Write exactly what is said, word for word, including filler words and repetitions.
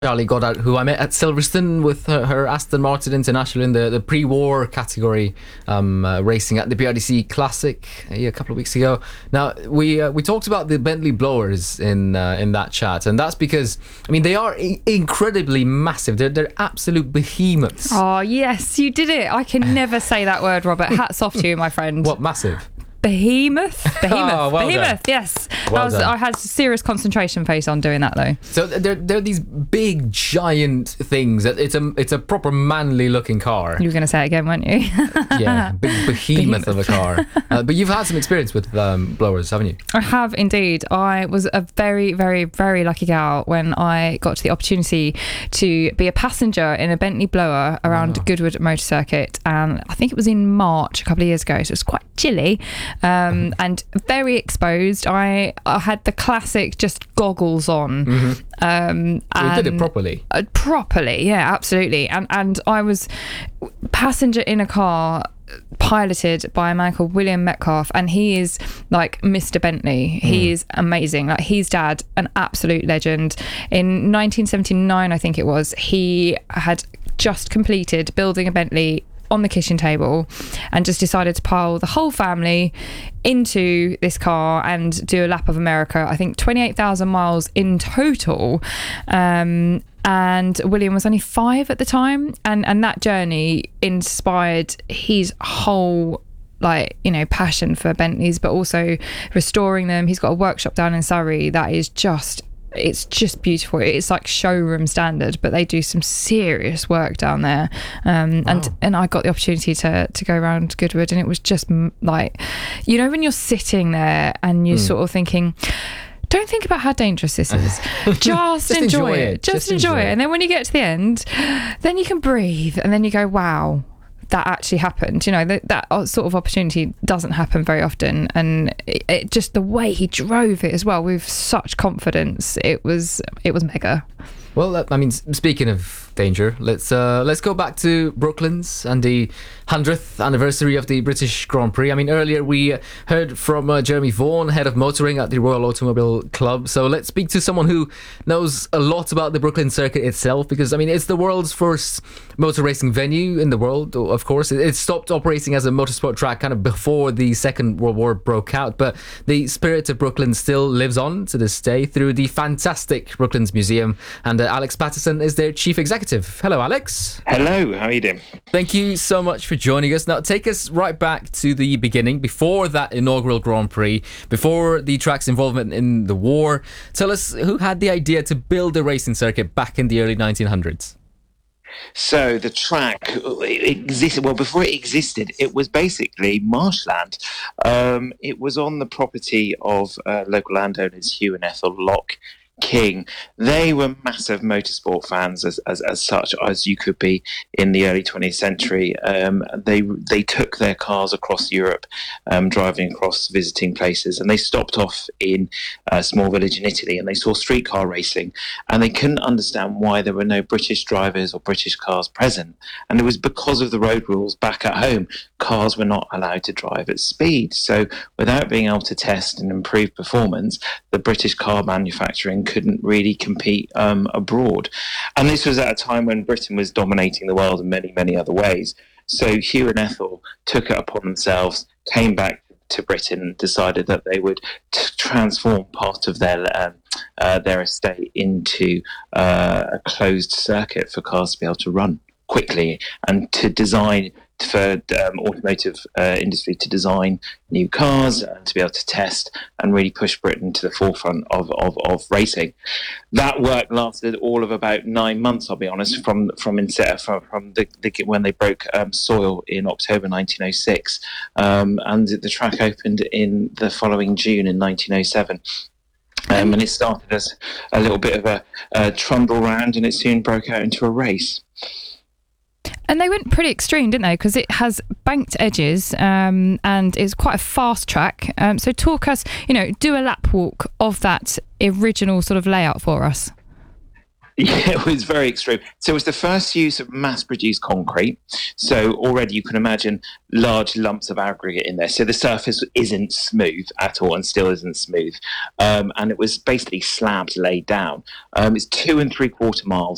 Charlie Goddard, who I met at Silverstone with her, her Aston Martin International in the, the pre-war category, um, uh, racing at the B R D C Classic uh, a couple of weeks ago. Now, we uh, we talked about the Bentley blowers in uh, in that chat, and that's because, I mean, they are I- incredibly massive. They're, they're absolute behemoths. Oh, yes, you did it. I can never say that word, Robert. Hats off to you, my friend. What, massive? Behemoth? Behemoth. Oh, well Behemoth, done. yes. Well That was, done. I had serious concentration face on doing that, though. So they're, they're these big, giant things. It's a, it's a proper manly looking car. You were going to say it again, weren't you? Yeah, big behemoth, of a car. Uh, but you've had some experience with um, blowers, haven't you? I have indeed. I was a very, very, very lucky gal when I got the opportunity to be a passenger in a Bentley blower around Oh. Goodwood Motor Circuit. And I think it was in March a couple of years ago, so it was quite chilly um, and very exposed. I, I had the classic just goggles on. Mm-hmm. Um, So you did it and- properly. Uh, properly, yeah, absolutely. And and I was passenger in a car piloted by a man called William Metcalf, and he is like Mister Bentley. He Mm. is amazing. Like his dad, an absolute legend. In nineteen seventy-nine, I think it was, he had just completed building a Bentley on the kitchen table and just decided to pile the whole family into this car and do a lap of America. I think twenty-eight thousand miles in total. Um, and William was only five at the time. And, and that journey inspired his whole, like, you know, passion for Bentleys, but also restoring them. He's got a workshop down in Surrey that is just, it's just beautiful. It's like showroom standard, but they do some serious work down there. Um, and Wow. and I got the opportunity to to go around Goodwood, and it was just mm, like, you know, when you're sitting there and you're sort of thinking, don't think about how dangerous this is. Just, Just enjoy, enjoy it. it. Just, Just enjoy, enjoy it. it. And then when you get to the end, then you can breathe, and then you go, wow, that actually happened. You know, that, that sort of opportunity doesn't happen very often. And it, it just, the way he drove it as well with such confidence, it was it was mega. Well, uh, I mean, s- speaking of danger, let's uh, let's go back to Brooklands and the hundredth anniversary of the British Grand Prix. I mean, earlier we uh, heard from uh, Jeremy Vaughan, head of motoring at the Royal Automobile Club. So let's speak to someone who knows a lot about the Brooklyn circuit itself, because I mean, it's the world's first motor racing venue in the world. Of course, it, it stopped operating as a motorsport track kind of before the Second World War broke out, but the spirit of Brooklyn still lives on to this day through the fantastic Brooklands Museum. And uh, Alex Patterson is their chief executive. Hello, Alex. Hello, how are you doing? Thank you so much for joining us. Now, take us right back to the beginning, before that inaugural Grand Prix, before the track's involvement in the war. Tell us who had the idea to build a racing circuit back in the early nineteen hundreds. So the track it existed, well, before it existed, it was basically marshland. Um, it was on the property of uh, local landowners Hugh and Ethel Locke King. They were massive motorsport fans, as, as as such as you could be in the early twentieth century. Um, they they took their cars across Europe, um, driving across, visiting places, and they stopped off in a small village in Italy, and they saw streetcar racing, and they couldn't understand why there were no British drivers or British cars present. And it was because of the road rules back at home. Cars were not allowed to drive at speed. So without being able to test and improve performance, the British car manufacturing couldn't really compete um, abroad. And this was at a time when Britain was dominating the world in many, many other ways. So Hugh and Ethel took it upon themselves, came back to Britain, and decided that they would t- transform part of their um, uh, their estate into uh, a closed circuit for cars to be able to run quickly, and to design for um, automotive uh, industry to design new cars and to be able to test and really push Britain to the forefront of, of, of racing. That work lasted all of about nine months, I'll be honest, from from Inseta, from, from the, the when they broke um, soil in October nineteen oh six, um, and the track opened in the following June in nineteen oh seven. Um, and it started as a little bit of a, a trundle round, and it soon broke out into a race. And they went pretty extreme, didn't they? Because it has banked edges um, and it's quite a fast track. Um, so talk us, you know, do a lap walk of that original sort of layout for us. Yeah, it was very extreme. So it was the first use of mass-produced concrete. So already you can imagine large lumps of aggregate in there. So the surface isn't smooth at all, and still isn't smooth. Um, and it was basically slabs laid down. Um, it's two and three quarter miles